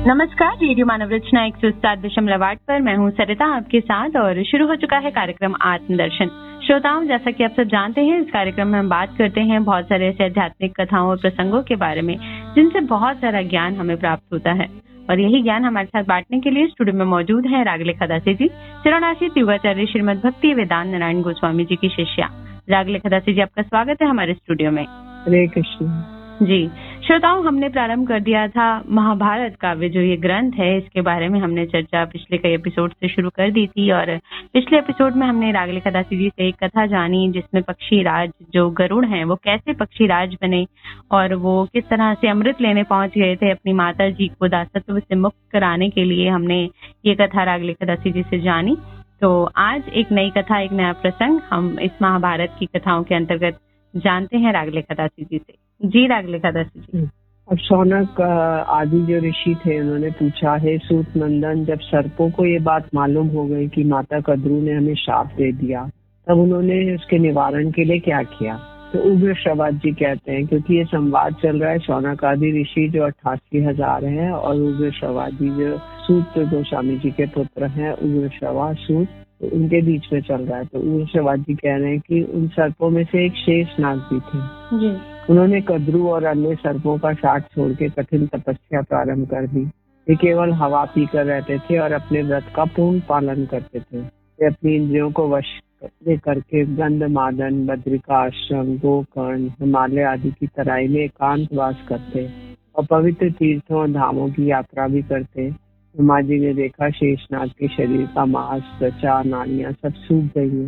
नमस्कार, रेडियो मानव रचना 107.8 पर मैं हूं सरिता आपके साथ और शुरू हो चुका है कार्यक्रम आत्मदर्शन। श्रोताओं, जैसा कि आप सब जानते हैं, इस कार्यक्रम में हम बात करते हैं बहुत सारे ऐसे आध्यात्मिक कथाओं और प्रसंगों के बारे में जिनसे बहुत सारा ज्ञान हमें प्राप्त होता है। और यही ज्ञान हमारे साथ बांटने के लिए स्टूडियो में मौजूद है रागलेखा दासी जी, शिरोनाशित युगाचार्य श्रीमद भक्ति वेदांत नारायण गोस्वामी जी की शिष्या। रागलेखा दासी जी, आपका स्वागत है हमारे स्टूडियो में। हरे कृष्ण जी। श्रोताओं, हमने प्रारंभ कर दिया था महाभारत काव्य, जो ये ग्रंथ है, इसके बारे में हमने चर्चा पिछले कई एपिसोड से शुरू कर दी थी। और पिछले एपिसोड में हमने रागलेखा दासी जी से एक कथा जानी जिसमें पक्षीराज जो गरुड़ हैं वो कैसे पक्षीराज बने और वो किस तरह से अमृत लेने पहुंच गए थे अपनी माता जी को दासत्व से मुक्त कराने के लिए। हमने ये कथा रागलेखा दासी जी से जानी। तो आज एक नई कथा, एक नया प्रसंग हम इस महाभारत की कथाओं के अंतर्गत जानते हैं रागलेखा दासी जी से। जी रागलेखा दासी जी। अब शौनक आदि जो ऋषि थे उन्होंने पूछा, है सूत नंदन, जब सर्पों को ये बात मालूम हो गई कि माता कद्रू ने हमें शाप दे दिया, तब उन्होंने उसके निवारण के लिए क्या किया? तो उग्र श्रवाद जी कहते हैं, क्योंकि ये संवाद चल रहा है शौनक आदि ऋषि जो 88,000 हैं और उग्र श्रवाद जी जो सूत गोस्वामी जी के पुत्र हैं, उग्र श्रवा सूत, तो उनके बीच में चल रहा है। तो उग्र श्रवाद जी कह रहे हैं कि उन सर्पों में से एक शेष नाग भी थे जी। उन्होंने कद्रू और अन्य सर्पों का साथ छोड़ के कठिन तपस्या प्रारंभ कर दी। वे केवल हवा पीकर रहते थे और अपने व्रत का पूर्ण पालन करते थे। वे अपनी इंद्रियों को वश करके गंधमादन, बद्रिकाश्रम, गोकर्ण, हिमालय आदि की तराई में एकांतवास करते और पवित्र तीर्थों और धामों की यात्रा भी करते। ब्रह्मा जी ने देखा शेषनाग के शरीर का मांस, त्वचा, नाड़ियां सब सूख गई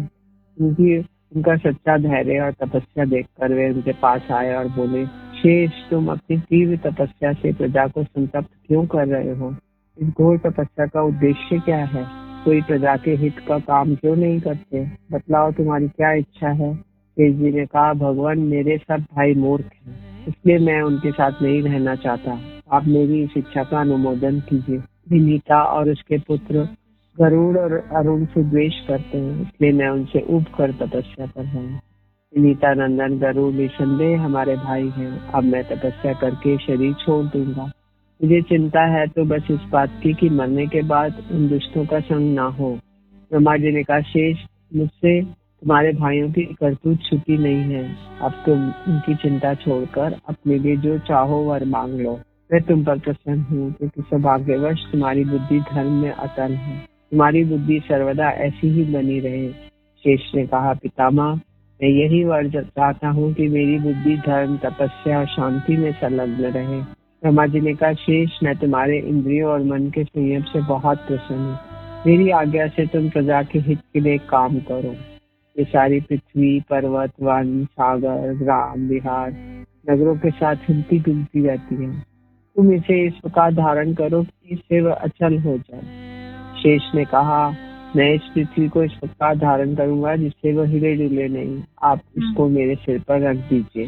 है। उनका सच्चा धैर्य और तपस्या देखकर वे उनके पास आए और बोले, शेष, तुम अपनी तीव्र तपस्या से प्रजा को संतप्त क्यों कर रहे हो? इस घोर तपस्या का उद्देश्य क्या है? कोई प्रजा के हित का काम क्यों नहीं करते? बतलाओ, तुम्हारी क्या इच्छा है? शेष जी ने कहा, भगवान, मेरे सब भाई मूर्ख हैं, इसलिए मैं उनके साथ नहीं रहना चाहता। आप मेरी इस इच्छा का अनुमोदन कीजिए। विनीता और उसके पुत्र गरुड़ और अरुण से द्वेष करते हैं, इसलिए मैं उनसे उब कर तपस्या कर रहा हूँ। विनीता नंदन गरुड़ निसंदेह हमारे भाई हैं। अब मैं तपस्या करके शरीर छोड़ दूंगा। मुझे चिंता है तो बस इस बात की कि मरने के बाद उन दुष्टों का संग ना हो। ब्रह्मा जी ने कहा, शेष, मुझसे तुम्हारे भाइयों की करतूत छुपी नहीं है। अब तुम उनकी चिंता छोड़कर अपने लिए जो चाहो वर मांग लो। मैं तुम पर प्रसन्न हूँ, क्योंकि सौभाग्यवश तुम्हारी बुद्धि धर्म में अटल है। तुम्हारी बुद्धि सर्वदा ऐसी ही बनी रहे। शेष ने कहा, पितामह, मैं यही वर चाहता हूँ कि मेरी बुद्धि धर्म, तपस्या और शांति में संलग्न रहे। ब्रह्मा जी ने कहा, शेष, मैं तुम्हारे इंद्रियों और मन के संयम से बहुत प्रसन्न हूँ। मेरी आज्ञा से तुम प्रजा के हित के लिए काम करो। ये सारी पृथ्वी, पर्वत, वन, सागर, ग्राम, बिहार, नगरों के साथ हिलती डुलती रहती है। तुम इसे इस प्रकार धारण करो कि इससे वह अचल हो जाए। शेष ने कहा, मैं इस पृथ्वी को इस प्रकार धारण करूंगा जिससे वह हिले डुले नहीं। आप इसको मेरे सिर पर रख दीजिए।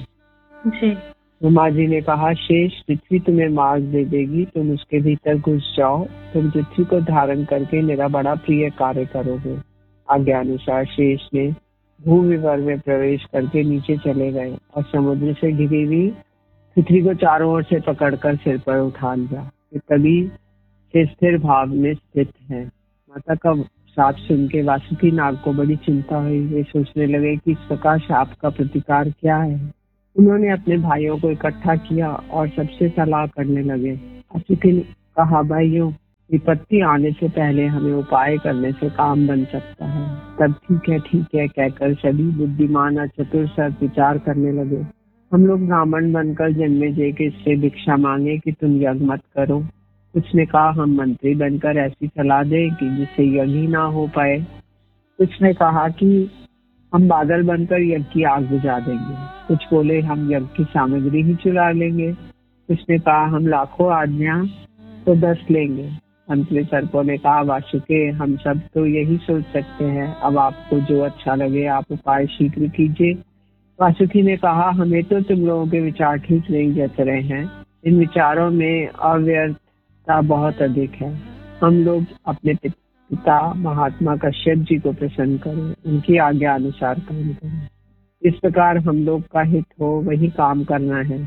ब्रह्मा जी ने कहा, शेष, पृथ्वी तुम्हें मार्ग दे देगी, तुम उसके भीतर घुस जाओ। तुम पृथ्वी को धारण करके मेरा बड़ा प्रिय कार्य करोगे। आज्ञा अनुसार शेष ने भूविवर में प्रवेश करके नीचे चले गए और समुद्र से घिरी हुई पृथ्वी को चारों ओर से पकड़कर सिर पर उठा लिया। तभी से स्थिर भाव में स्थित है। माता का साप सुन के वासुकी नाग को बड़ी चिंता हुई। वे सोचने लगे कि इस प्रकार शाप का प्रतिकार क्या है। उन्होंने अपने भाइयों को इकट्ठा किया और सबसे सलाह करने लगे। वासुकी ने कहा, भाइयों, विपत्ति आने से पहले हमें उपाय करने से काम बन सकता है। तब ठीक है कहकर सभी बुद्धिमान और चतुर सर्प विचार करने लगे। हम लोग ब्राह्मण बनकर जन्मेजय के इससे भिक्षा मांगे कि तुम यज्ञ मत करो। कुछ ने कहा, हम मंत्री बनकर ऐसी सलाह दें कि जिससे यज्ञ ही ना हो पाए। कुछ ने कहा कि हम बादल बनकर यज्ञ की आग बुझा देंगे। कुछ बोले, हम यज्ञ की सामग्री ही चुरा लेंगे। कुछ ने कहा, हम लाखों आज्ञा तो 10 लेंगे। अंतले सर्पों ने कहा, वासुके, हम सब तो यही सोच सकते हैं। अब आपको जो अच्छा लगे आप उपाय शीघ्र कीजिए। वासुकी ने कहा, हमें तो तुम लोगों के विचार ठीक नहीं जच रहे हैं। इन विचारों में अव्यर्थता बहुत अधिक है। हम लोग अपने पिता महात्मा कश्यप जी को प्रसन्न करें, उनकी आज्ञा अनुसार काम करें। इस प्रकार हम लोग का हित हो वही काम करना है।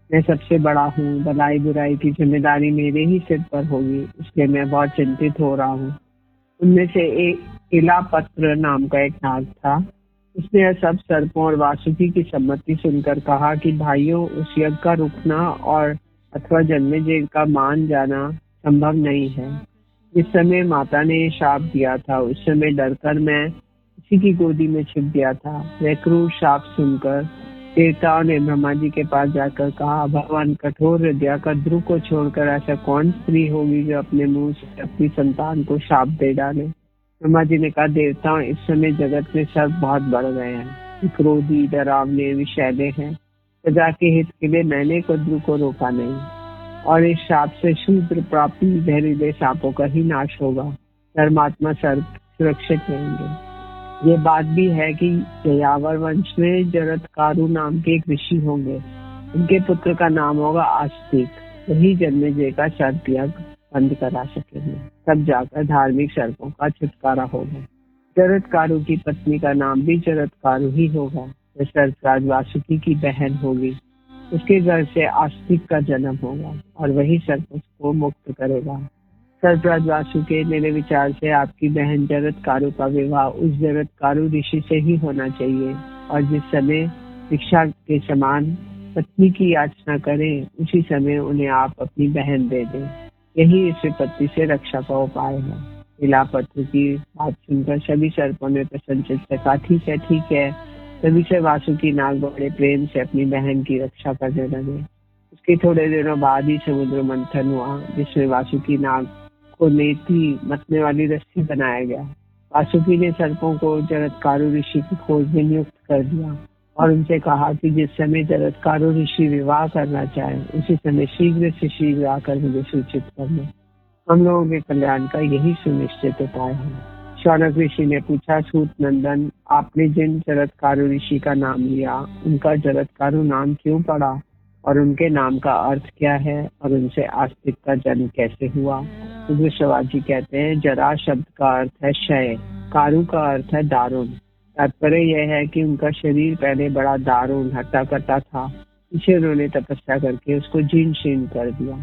मैं सबसे बड़ा हूँ, भलाई बुराई की जिम्मेदारी मेरे ही सिर पर होगी, इसलिए मैं बहुत चिंतित हो रहा हूँ। उनमें से एक इलापत्र नाम का एक नाग था। उसने यह सब सर्पों और वासुकी की सम्मति सुनकर कहा कि भाइयों, उस यज्ञ का रुकना और अथवा जन्मेजय का मान जाना संभव नहीं है। जिस समय माता ने शाप दिया था, उस समय डरकर मैं उसी की गोदी में छिप गया था। वह क्रूर शाप सुनकर देवताओं ने ब्रह्मा जी के पास जाकर कहा, भगवान कठोर हृदय का ध्रुव को छोड़कर ऐसा कौन स्त्री होगी जो अपने मुंह से अपनी संतान को शाप दे डाले। ब्रह्मा जी ने कहा, देवताओं, इस समय जगत में सर्प बहुत बढ़ गए हैं, क्रोधी, डरावने, विषैले हैं। प्रजा के हित के लिए मैंने कद्रु को रोका नहीं, और इस शाप से शूद्र प्राप्ति जहरीले सांपों का ही नाश होगा। धर्मात्मा सर्प सुरक्षित रहेंगे। ये बात भी है कि यायावर वंश में जरत्कारु नाम के एक ऋषि होंगे। उनके पुत्र का नाम होगा आस्तिक। वही जन्मेजय का सर्प यज्ञ बंद करा सकेंगे, तब जाकर धार्मिक सर्पों का छुटकारा होगा। जरत्कारु की पत्नी का नाम भी जरत्कारु ही होगा। वह सर्पराज वासुकी की बहन होगी। उसके घर से आस्तिक का जन्म होगा और वही सर्प को मुक्त करेगा। सर्पराज वासुकी, मेरे विचार से आपकी बहन जरत्कारु का विवाह उस जरत्कारु ऋषि से ही होना चाहिए, और जिस समय भिक्षा के समान पत्नी की याचना करें, उसी समय उन्हें आप अपनी बहन दे दें। यही इस विपत्ति से रक्षा का उपाय है। इलापत्र की बात सुनकर सभी सर्पों ने प्रसन्नचित्त से कहा, ठीक है, ठीक है। तभी से वासुकी नाग बड़े प्रेम से अपनी बहन की रक्षा करने लगे। उसके थोड़े दिनों बाद ही समुद्र मंथन हुआ, जिसमें वासुकी नाग को नेति मतने वाली रस्सी बनाया गया। वासुकी ने सर्पों को जरत्कारु ऋषि की खोज में नियुक्त कर दिया और उनसे कहा कि जिस समय जरत्कारु ऋषि विवाह करना चाहे, उसी समय शीघ्र से शीघ्र आकर मुझे सूचित करना। हम लोगों के कल्याण का यही सुनिश्चित उपाय है। शौनक ऋषि ने पूछा, सूत नंदन, आपने जिन जरत्कारु ऋषि का नाम लिया, उनका जरत्कारु नाम क्यों पड़ा और उनके नाम का अर्थ क्या है, और उनसे आस्तिक का जन्म कैसे हुआ? शिवाजी कहते हैं, जरा शब्द का अर्थ है क्षय, कारु का अर्थ है दारुण। तात्पर्य यह है कि उनका शरीर पहले बड़ा दारुण हट्टा कट्टा था, इसे उन्होंने तपस्या करके उसको जीर्ण शीर्ण कर दिया।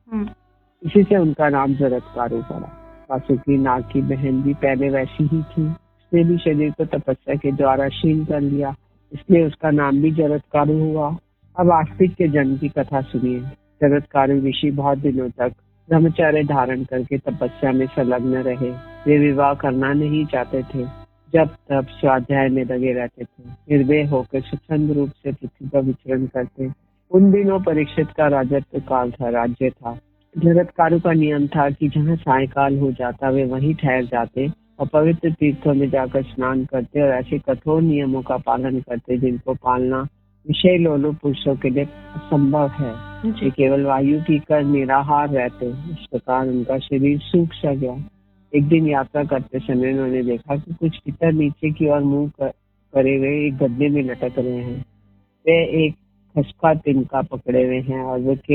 इसी से उनका नाम जरत्कारु पड़ा। वासुकी नाग की बहन भी पहले वैसी ही थी, उसने भी शरीर को तपस्या के द्वारा क्षीण कर लिया, इसलिए उसका नाम भी जरत्कारु हुआ। अब आस्तिक के जन्म की कथा सुनिए। जरत्कारु ऋषि बहुत दिनों तक ब्रह्मचर्य धारण करके तपस्या में संलग्न रहे। वे विवाह करना नहीं चाहते थे, जब तब स्वाध्याय में लगे रहते थे, निर्भय होकर स्वच्छंद रूप से पृथ्वी पर विचरण करते। उन दिनों परीक्षित का राजत्व काल था, राज्य था। जरत्कारु का नियम था कि जहाँ सायकाल हो जाता वे वहीं ठहर जाते और पवित्र तीर्थों में जाकर स्नान करते और ऐसे कठोर नियमों का पालन करते जिनको पालना विषय लोलुप पुरुषों के लिए असंभव है। वे केवल वायु की कर निराहार रहते। इस प्रकार उनका शरीर सूख सा गया। एक दिन यात्रा करते समय उन्होंने देखा कि कुछ पितर नीचे की ओर मुंह करे हुए एक गड्ढे में लटक रहे हैं। वे एक खसका तिनका पकड़े हुए हैं और वे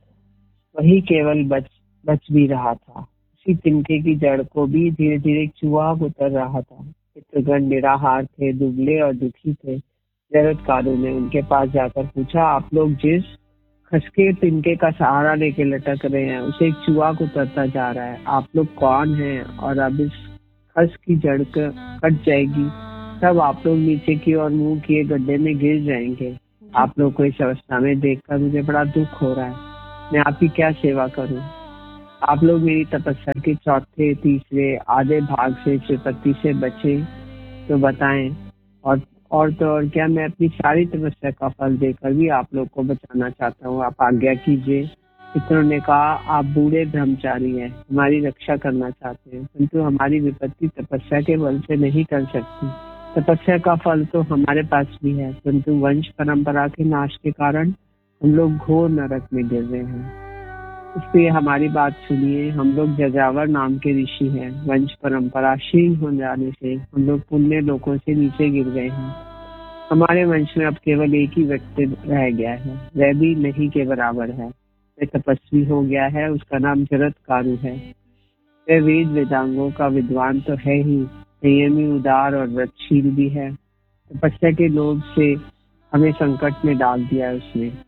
केवल बच भी रहा था। उसी तिनके की जड़ को भी धीरे धीरे चूहा उतर रहा था। पितृगण निराहार थे, दुबले और दुखी थे। जरत्कारु ने उनके पास जाकर पूछा, आप लोग जिस खसके तिनके का सहारा लेके लटक रहे हैं, उसे एक चूहा उतरता जा रहा है। आप लोग कौन हैं? और अब इस खस की जड़ कट जाएगी, तब आप लोग नीचे की ओर मुंह किए गड्ढे में गिर जाएंगे। आप लोग को इस अवस्था में देखकर मुझे बड़ा दुख हो रहा है। मैं आपकी क्या सेवा करूं? आप लोग मेरी तपस्या के चौथे, तीसरे, आधे भाग से इस विपत्ति से बचे तो बताएं, और तो और क्या मैं अपनी सारी तपस्या का फल देकर भी आप लोग को बचाना चाहता हूँ। आप आज्ञा कीजिए। पितरों ने कहा, आप बूढ़े ब्रह्मचारी हैं, हमारी रक्षा करना चाहते हैं, किंतु हमारी विपत्ति तपस्या के बल से नहीं कर सकती। तपस्या का फल तो हमारे पास भी है, किंतु वंश परंपरा के नाश के कारण हम लोग घोर नरक में गिर रहे हैं। इसलिए हमारी बात सुनिए। हम लोग जजावर नाम के ऋषि हैं। वंश परंपरा क्षीण हो जाने से हम लोग पुण्य लोकों से नीचे गिर गए हैं। हमारे वंश में अब केवल एक ही व्यक्ति रह गया है, वह भी नहीं के बराबर है। वह तपस्वी हो गया है, उसका नाम जरत्कारु है। वह वेद वेदांगों का विद्वान तो है ही, संयमी, उदार और व्रतशील भी है। तपस्या के लोभ से हमें संकट में डाल दिया है उसने।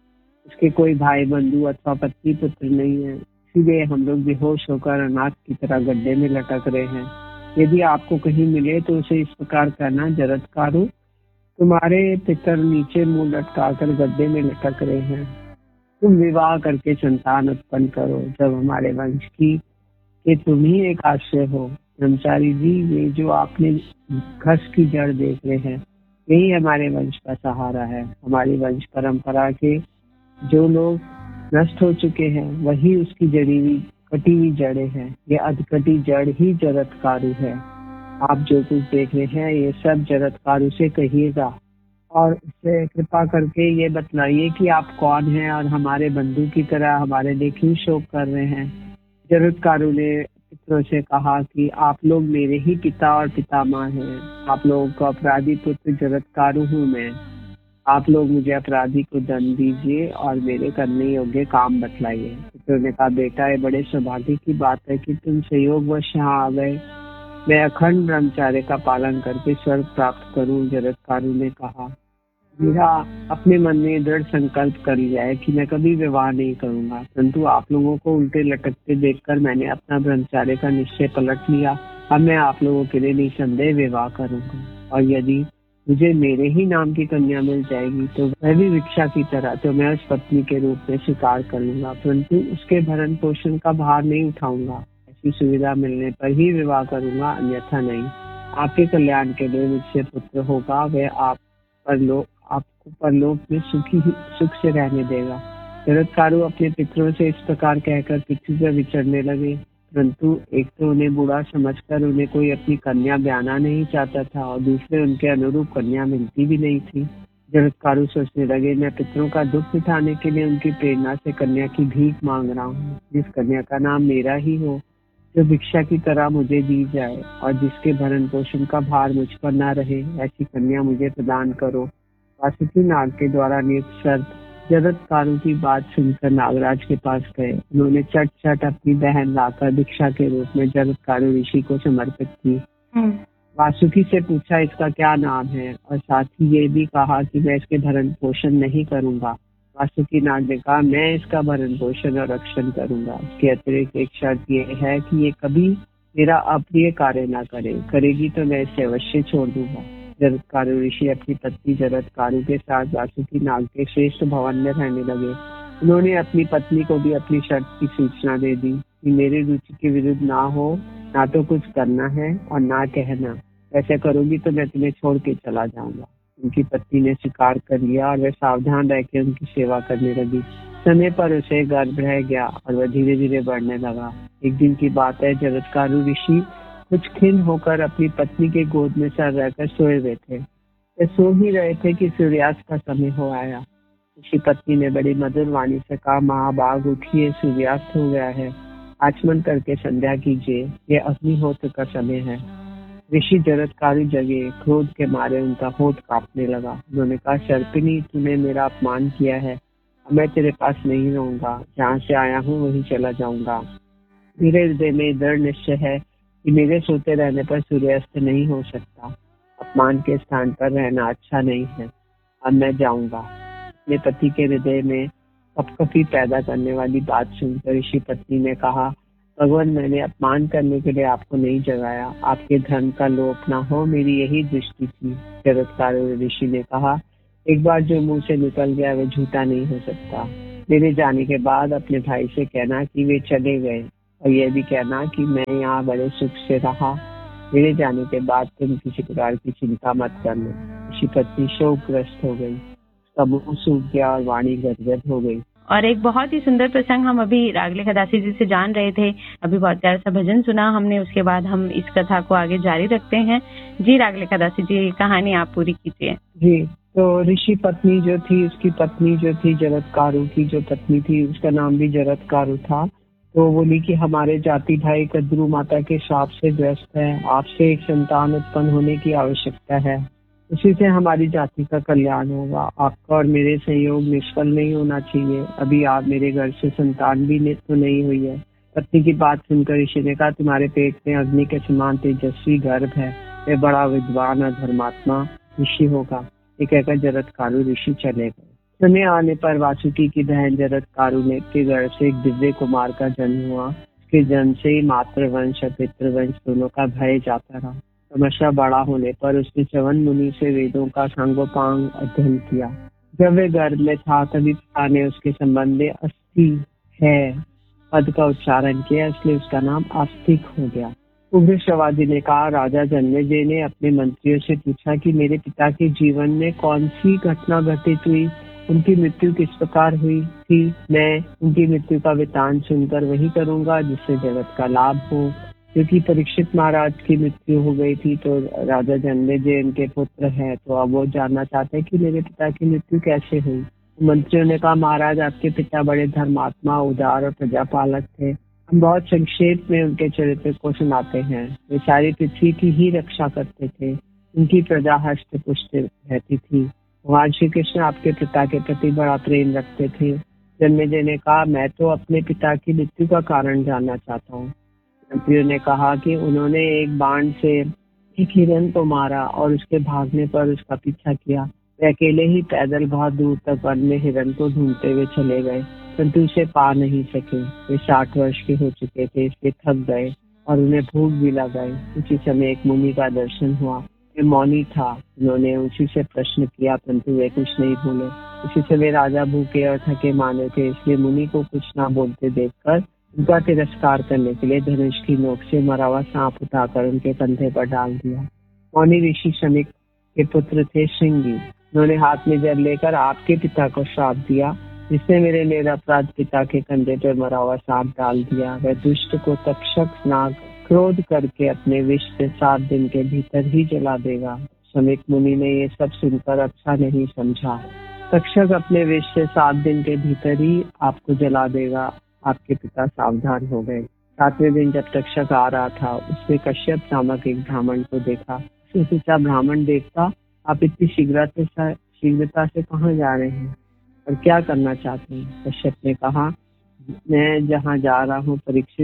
उसके कोई भाई बंधु अथवा पत्नी पुत्र नहीं है, इसीलिए हम लोग बेहोश होकर अनाथ की तरह गड्ढे में लटक रहे हैं। यदि आपको कहीं मिले तो उसे इस प्रकार कहना, जरत्कारु, तुम्हारे पितर नीचे मुंह लटकाकर गड्ढे में लटक रहे हैं, तुम विवाह करके संतान उत्पन्न करो। जब हमारे वंश की कि तुम ही एक आश्रय हो। ब्रह्मचारी जी, ये जो आपने घस की जड़ देख रहे हैं, यही हमारे वंश का सहारा है। हमारी वंश परंपरा के जो लोग नष्ट हो चुके हैं, वही उसकी जड़ी हुई कटी हुई जड़ें हैं। ये अधकटी जड़ ही जरत्कारु है। आप जो कुछ देख रहे हैं, ये सब जरत्कारु से कहिएगा और उससे कृपा करके ये बतलाइए कि आप कौन हैं और हमारे बंधु की तरह हमारे लिए क्यों शोक कर रहे हैं। जरत्कारु ने पितरों से कहा कि आप लोग मेरे ही पिता और पितामह हैं। आप लोगों का अपराधी पुत्र जरत्कारु हूँ मैं। आप लोग मुझे अपराधी को दंड दीजिए और मेरे करने योग्य काम बतलाइए। पितरों ने कहा, बेटा, ये बड़े सौभाग्य की बात है कि तुम संयोगवश यहाँ आ गए। मैं अखंड ब्रह्मचर्य का पालन करके स्वर्ग प्राप्त करूं। जरत्कारु ने कहा, मेरा अपने मन में दृढ़ संकल्प कर लिया है कि मैं कभी विवाह नहीं करूंगा, परंतु आप लोगों को उल्टे लटकते देखकर मैंने अपना ब्रह्मचर्य का निश्चय पलट लिया। अब मैं आप लोगों के लिए निसंदेह विवाह करूंगा, और यदि मुझे मेरे ही नाम की कन्या मिल जाएगी तो वह भी भिक्षा की तरह तो मैं उस पत्नी के रूप में स्वीकार कर लूंगा, परंतु उसके भरण पोषण का भार नहीं उठाऊंगा। ऐसी सुविधा मिलने पर ही विवाह करूंगा, अन्यथा नहीं। आपके कल्याण के लिए मुझसे पुत्र होगा, वह आपको परलोक में सुख से रहने देगा। जरत्कारु अपने पितरों से इस प्रकार कहकर पृथ्वी पर विचरने लगे, परंतु एक तो उन्हें बुरा समझकर उन्हें कोई अपनी कन्या ब्याना नहीं चाहता था, और दूसरे उनके अनुरूप कन्या मिलती भी नहीं थी। जरत्कारु सोचने लगे, मैं पितरों का दुख मिटाने के लिए उनकी प्रेरणा से कन्या की भीख मांग रहा हूँ। जिस कन्या का नाम मेरा ही हो, जो भिक्षा की तरह मुझे दी जाए और जिसके भरण पोषण का भार मुझ पर न रहे, ऐसी कन्या मुझे प्रदान करो। वासुकी नाग के द्वारा नियुक्त शर्त जरत्कारु की बात सुनकर नागराज के पास गए। उन्होंने चट अपनी बहन लाकर भिक्षा के रूप में जरत्कारु ऋषि को समर्पित की। वासुकी से पूछा इसका क्या नाम है, और साथ ही ये भी कहा कि मैं इसके भरण पोषण नहीं करूंगा। वासुकी नाग ने कहा, मैं इसका भरण पोषण और रक्षण करूंगा। इसके अतिरिक्त एक शर्त ये है कि ये कभी मेरा अप्रिय कार्य ना करेगी तो मैं इसे अवश्य छोड़ दूंगा। जरत्कारु ऋषि अपनी पत्नी जरत्कारु के साथ वासुकी नाग के श्रेष्ठ भवन में रहने लगे। उन्होंने अपनी पत्नी को भी अपनी शर्त की सूचना दे दी कि मेरी रुचि के विरुद्ध ना हो, ना तो कुछ करना है और ना कहना। ऐसा करोगी तो मैं तुम्हें छोड़ के चला जाऊंगा। उनकी पत्नी ने स्वीकार कर लिया और वह सावधान रह के उनकी सेवा करने लगी। समय पर उसे गर्भ रह गया और वह धीरे धीरे बढ़ने लगा। एक दिन की बात है, जरत्कारु ऋषि कुछ खिन्न होकर अपनी पत्नी के गोद में सर रहकर सोए हुए थे। वे सो ही रहे थे कि सूर्यास्त का समय हो आया। ऋषि पत्नी ने बड़ी मधुर वाणी से कहा, महाभाग उठिए, सूर्यास्त हो गया है, आचमन करके संध्या कीजिए, ये अग्निहोत्र का समय है। ऋषि जरत्कारु जगे। क्रोध के मारे उनका होठ कांपने लगा। उन्होंने कहा, सर्पिणी, तूने मेरा अपमान किया है, अब मैं तेरे पास नहीं रहूंगा। जहाँ से आया हूँ वहीं चला जाऊंगा। मेरे हृदय में दृढ़ निश्चय है कि मेरे सोते रहने पर सूर्यास्त नहीं हो सकता। अपमान के स्थान पर रहना अच्छा नहीं है। अब मैं जाऊंगा। अपने पति के हृदय में कपकपी पैदा करने वाली बात सुनकर ऋषि पत्नी ने कहा, भगवान, मैंने अपमान करने के लिए आपको नहीं जगाया। आपके धन का लोप ना हो, मेरी यही दृष्टि थी। जरत्कारु ऋषि ने कहा, एक बार जो मुंह से निकल गया वह झूठा नहीं हो सकता। मेरे जाने के बाद अपने भाई से कहना कि वे चले गए, और यह भी कहना कि मैं यहाँ बड़े सुख से रहा। मेरे जाने के बाद तुम किसी प्रकार की चिंता मत करना। ऋषि पत्नी शोकग्रस्त हो गई, उसका मुंह सूख गया और वाणी गदगद हो गई। और एक बहुत ही सुंदर प्रसंग हम अभी रागले खदासी जी से जान रहे थे। अभी बहुत प्यारा सा भजन सुना हमने, उसके बाद हम इस कथा को आगे जारी रखते हैं। जी रागले खदासी जी, कहानी आप पूरी कीजिए। जी, तो ऋषि पत्नी जो थी, उसकी पत्नी जो थी, जरत्कारु की जो पत्नी थी, उसका नाम भी जरत्कारु था। तो बोली कि हमारे जाति भाई कद्रू माता के श्राप से ग्रस्त है, आपसे एक संतान उत्पन्न होने की आवश्यकता है, उसी से हमारी जाति का कल्याण होगा। आपका और मेरे संयोग निष्फल नहीं होना चाहिए। अभी आप मेरे घर से संतान भी तो नहीं हुई है। पत्नी की बात सुनकर ऋषि ने कहा, तुम्हारे पेट में अग्नि के समान तेजस्वी गर्भ है, वह बड़ा विद्वान और धर्मात्मा ऋषि होगा। ये कहकर जरत्कारु ऋषि चले गए। समय आने पर वासुकी की बहन जरत्कारु के गर्भ से एक दिव्य कुमार का जन्म हुआ। उसके जन्म से ही मातृवंश और पितृवंश दोनों का भय जाता रहा। क्रमशः बड़ा होने पर उसने च्यवन मुनि से वेदों का सांगोपांग अध्ययन किया। जब वे गर्भ में था तभी पिता ने उसके संबंध में अस्थि है पद का उच्चारण किया, इसलिए उसका नाम आस्तिक हो गया। उग्रश्रवादी ने कहा, राजा जन्मेजय ने अपने मंत्रियों से पूछा कि मेरे पिता के जीवन में कौन सी घटना घटित हुई, उनकी मृत्यु किस प्रकार हुई थी। मैं उनकी मृत्यु का वृतांत सुनकर वही करूंगा जिससे जगत का लाभ हो। क्योंकि परीक्षित महाराज की मृत्यु हो गई थी तो राजा जन्मेजय उनके पुत्र हैं, तो अब वो जानना चाहते हैं कि मेरे पिता की मृत्यु कैसे हुई। मंत्रियों ने कहा, महाराज आपके पिता बड़े धर्मात्मा, उदार और प्रजापालक थे। हम बहुत संक्षेप में उनके चरित्र को सुनाते हैं। वे सारी पृथ्वी की ही रक्षा करते थे। उनकी प्रजा हष्ट पुष्ट रहती थी। भगवान श्री कृष्ण आपके पिता के प्रति बड़ा प्रेम रखते थे। जन्मेजय ने कहा, मैं तो अपने पिता की मृत्यु का कारण जानना चाहता हूँ। मंत्रियों ने कहा कि उन्होंने एक बाण से एक हिरण को मारा और उसके भागने पर उसका पीछा किया। वे अकेले ही पैदल बहुत दूर तक वन में हिरण को ढूंढते हुए चले गए, परंतु उसे पा नहीं सके। वे 60 वर्ष के हो चुके थे, इसलिए थक गए और उन्हें भूख भी लग गई। उसी समय एक मुनि का दर्शन हुआ। वे मौनी था। उन्होंने उसी से प्रश्न किया, परंतु वे कुछ नहीं बोले। उसी समय राजा भूखे और थके माने थे, इसलिए मुनि को कुछ ना बोलते देखकर उनका तिरस्कार करने के लिए धनुष की नोक से मरा हुआ सांप उठाकर उनके कंधे पर डाल दिया। मौनी ऋषि शमिक के पुत्र थे श्रृंगी। उन्होंने हाथ में जल लेकर आपके पिता को श्राप दिया, जिसने मेरे निरपराध पिता के कंधे पर मरा हुआ सांप डाल दिया। वह दुष्ट को तक्षक नाग क्रोध करके अपने विष से 7 दिन के भीतर ही जला देगा। शमिक मुनि ने ये सब सुनकर अच्छा नहीं समझा। तक्षक अपने विष से 7 दिन के भीतर ही आपको जला देगा। आपके पिता सावधान हो गए। 7वें दिन जब तक्षक आ रहा था, उसने कश्यप नामक एक ब्राह्मण को देखा। उसने पूछा, ब्राह्मण देवता, आप इतनी शीघ्रता से कहाँ जा रहे हैं और क्या करना चाहते हैं? कश्यप ने कहा, मैं जहाँ जा रहा हूँ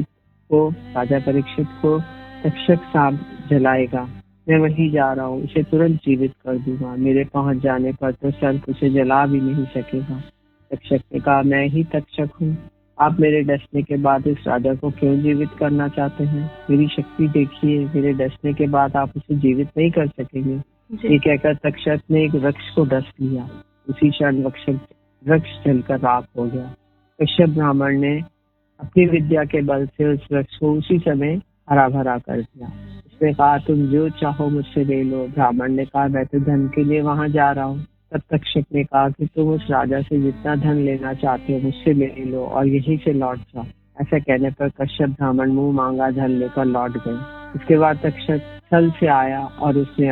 राजा परीक्षित को तक्षक सांप जलाएगा। मैं वहीं जा रहा हूँ, उसे तुरंत जीवित कर दूंगा। मेरे पहुंच जाने पर तो सर्प उसे जला भी नहीं सकेगा। तक्षक ने कहा, मैं ही तक्षक हूँ। आप मेरे डसने के बाद इस राजा को क्यों जीवित करना चाहते हैं? मेरी शक्ति देखिए, मेरे डसने के बाद आप उसे जीवित नहीं कर सकेंगे। ये कहकर तक्षक ने एक वृक्ष को डस लिया। उसी क्षण वृक्ष जलकर राख हो गया। कश्यप ब्राह्मण ने अपनी विद्या के बल से उस वृक्ष को उसी समय हरा भरा कर दिया। उसने कहा, तुम जो चाहो मुझसे ले लो। ब्राह्मण ने कहा, मैं तो धन के लिए वहां जा रहा हूँ। तब तक्षक ने कहा कि तुम उस राजा से जितना धन लेना चाहते हो मुझसे ले लो और यहीं से लौट जाओ। ऐसा कहने पर कश्यप ब्राह्मण मुंह मांगा धन लेकर लौट गए। इसके बाद तक्षक छल से आया और उसने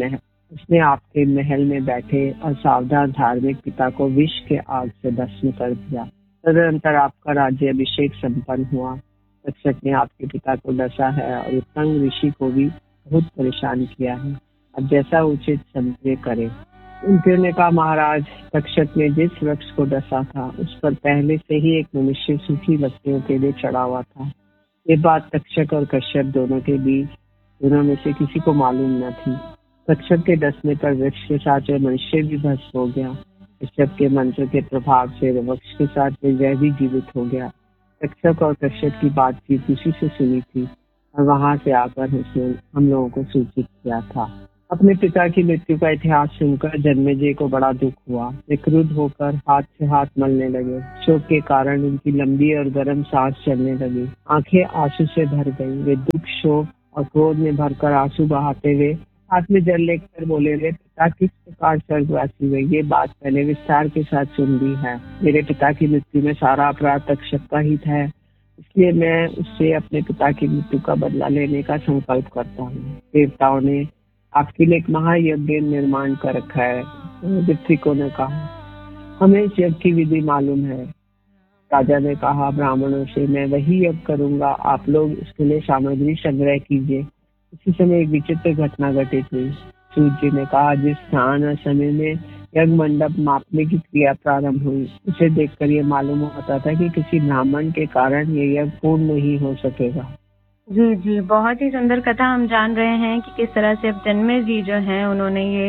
आपके महल में बैठे और सावधान धार्मिक पिता को विष के आग से भस्म कर दिया। तदनंतर आपका राज्य अभिषेक संपन्न हुआ। तक्षक ने आपके पिता को डसा है और उत्तंग ऋषि को भी बहुत परेशान किया है। अब जैसा उचित समझे करे। उन्होंने कहा, महाराज, तक्षक ने जिस वृक्ष को डसा था उस पर पहले से ही एक मनुष्य सूखी वस्तुओं के लिए चढ़ा हुआ था। ये बात तक्षक और कश्यप दोनों में से किसी को मालूम न थी। तक्षक के डसने पर वृक्ष के साथ वह मनुष्य भी भस्म हो गया। कश्यप के मंत्र के प्रभाव से वृक्ष के साथ वह भी जीवित हो गया। तक्षक और कश्यप की बातचीत उसी से सुनी थी और वहां से आकर उसने हम लोगों को सूचित किया था। अपने पिता की मृत्यु का इतिहास सुनकर जन्मेजय को बड़ा दुख हुआ। वे क्रुद्ध होकर हाथ से हाथ मलने लगे। शोक के कारण उनकी लंबी और गर्म सांस चलने लगी। आंखें आंसू से भर गई। वे दुख, शोक और क्रोध में भरकर आंसू बहाते हुए हाथ में जल लेकर बोले, वे पिता किस प्रकार स्वर्गवासी हुए, ये बात मैंने विस्तार के साथ सुन ली है। मेरे पिता की मृत्यु में सारा अपराध तक्षक का ही था, इसलिए मैं उससे अपने पिता की मृत्यु का बदला लेने का संकल्प करता हूँ। देवताओं ने आपके लिए एक महायज्ञ निर्माण कर रखा है। ऋत्विकों ने कहा, हमें इस यज्ञ की विधि मालूम है। राजा ने कहा ब्राह्मणों से, मैं वही यज्ञ करूंगा, आप लोग इसके लिए सामग्री संग्रह कीजिए। उसी समय एक विचित्र घटना घटित हुई। सूर्य जी ने कहा, जिस स्थान और समय में यज्ञ मंडप मापने की क्रिया प्रारंभ हुई, उसे देखकर ये मालूम होता था कि किसी ब्राह्मण के कारण ये यज्ञ पूर्ण नहीं हो सकेगा। जी, बहुत ही सुंदर कथा हम जान रहे हैं कि किस तरह से अब जन्मेजय जी जो हैं उन्होंने ये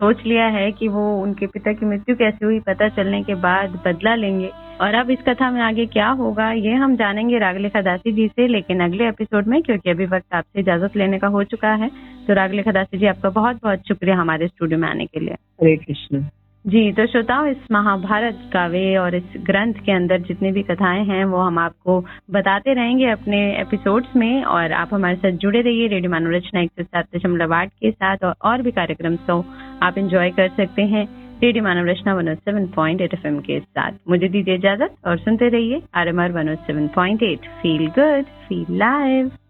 सोच लिया है कि वो उनके पिता की मृत्यु कैसे हुई पता चलने के बाद बदला लेंगे। और अब इस कथा में आगे क्या होगा ये हम जानेंगे रागलेखा दासी जी से, लेकिन अगले एपिसोड में, क्योंकि अभी वक्त आपसे इजाजत लेने का हो चुका है। तो रागलेखा दासी जी, आपका बहुत बहुत शुक्रिया हमारे स्टूडियो में आने के लिए। हरे कृष्ण जी। तो श्रोताओं, इस महाभारत काव्य और इस ग्रंथ के अंदर जितनी भी कथाएं हैं वो हम आपको बताते रहेंगे अपने एपिसोड्स में, और आप हमारे साथ जुड़े रहिए रेडियो मानव रचना 107.8 के साथ, और भी कार्यक्रम तो आप एंजॉय कर सकते हैं रेडियो मानव रचना 107.8 FM के साथ। मुझे दीजिए इजाजत और सुनते रहिए RMR 107.8। Feel good, feel live.